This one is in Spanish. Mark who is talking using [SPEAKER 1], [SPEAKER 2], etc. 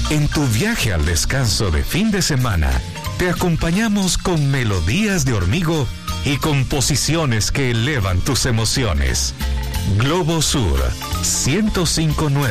[SPEAKER 1] En tu viaje al descanso de fin de semana, te acompañamos con melodías de Hormigo y composiciones que elevan tus emociones. Globo Sur 105.9